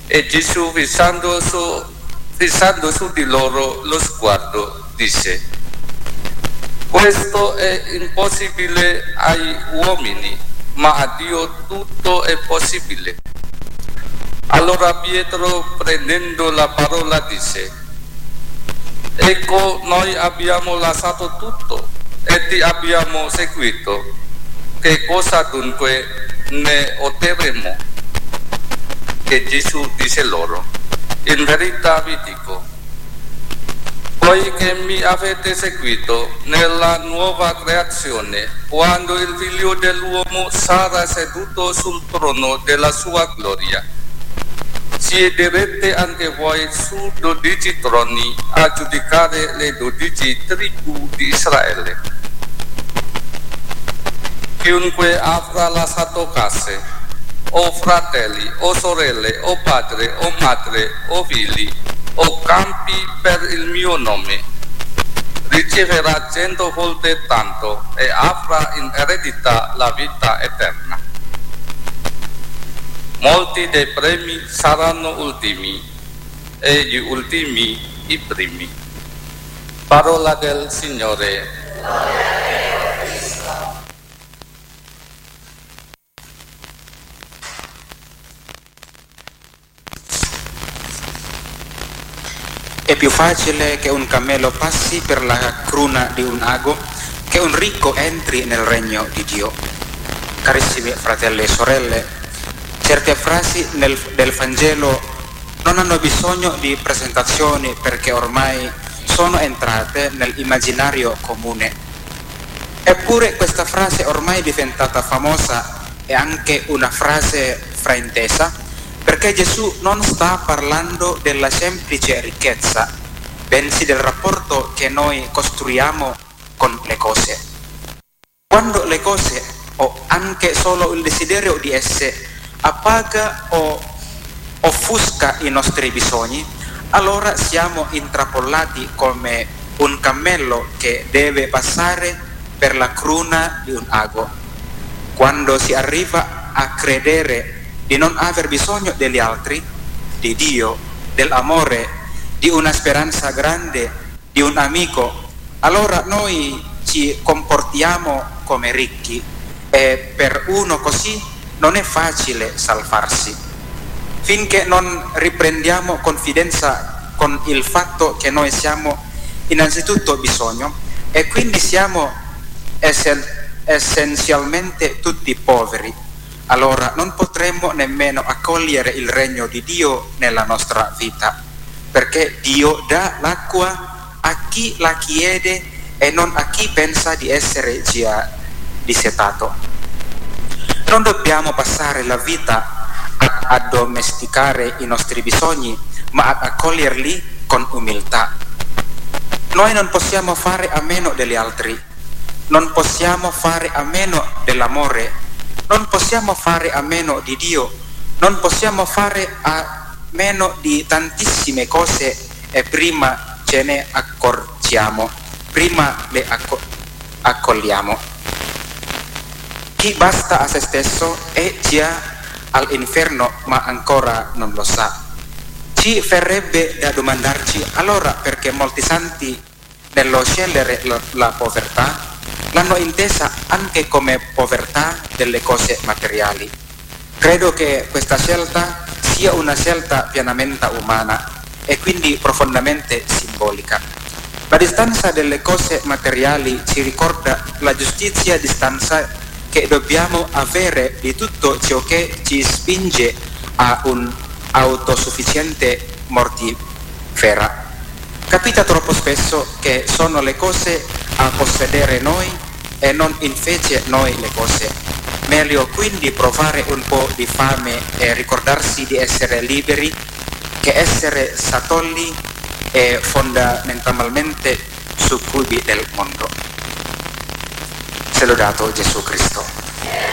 E Gesù, fissando su di loro lo sguardo, disse: questo è impossibile ai uomini, ma a Dio tutto è possibile. Allora Pietro, prendendo la parola, disse: ecco, noi abbiamo lasciato tutto e ti abbiamo seguito. Che cosa dunque ne otterremo? E Gesù disse loro: in verità vi dico, voi che mi avete seguito nella nuova creazione, quando il Figlio dell'uomo sarà seduto sul trono della sua gloria, siederete anche voi su 12 troni a giudicare le 12 tribù di Israele. Chiunque avrà lasciato case, o fratelli, o sorelle, o padre, o madre, o figli, o campi per il mio nome, riceverà 100 volte tanto e avrà in eredità la vita eterna. Molti dei primi saranno ultimi e gli ultimi i primi. Parola del Signore. È più facile che un cammello passi per la cruna di un ago che un ricco entri nel regno di Dio. Carissimi fratelli e sorelle, certe frasi del Vangelo non hanno bisogno di presentazioni perché ormai sono entrate nell'immaginario comune. Eppure questa frase ormai è diventata famosa e anche una frase fraintesa, perché Gesù non sta parlando della semplice ricchezza, bensì del rapporto che noi costruiamo con le cose. Quando le cose, o anche solo il desiderio di esse, appaga o offusca i nostri bisogni, allora siamo intrappolati come un cammello che deve passare per la cruna di un ago. Quando si arriva a credere di non aver bisogno degli altri, di Dio, dell'amore, di una speranza grande, di un amico, allora noi ci comportiamo come ricchi e per uno così non è facile salvarsi. Finché non riprendiamo confidenza con il fatto che noi siamo innanzitutto bisogno e quindi siamo essenzialmente tutti poveri, allora non potremmo nemmeno accogliere il regno di Dio nella nostra vita, perché Dio dà l'acqua a chi la chiede e non a chi pensa di essere già dissetato. Non dobbiamo passare la vita ad addomesticare i nostri bisogni, ma ad accoglierli con umiltà. Noi non possiamo fare a meno degli altri, non possiamo fare a meno dell'amore, non possiamo fare a meno di Dio, non possiamo fare a meno di tantissime cose e prima ce ne accorgiamo, prima le accogliamo. Chi basta a se stesso è già all'inferno ma ancora non lo sa. Ci verrebbe da domandarci allora perché molti santi nello scegliere la povertà l'hanno intesa anche come povertà delle cose materiali. Credo che questa scelta sia una scelta pienamente umana e quindi profondamente simbolica. La distanza delle cose materiali ci ricorda la giustizia distanza che dobbiamo avere di tutto ciò che ci spinge a un'autosufficiente mortifera. Capita troppo spesso che sono le cose a possedere noi e non invece noi le cose. Meglio quindi provare un po' di fame e ricordarsi di essere liberi che essere satolli e fondamentalmente succubi del mondo. Se lodato Gesù Cristo.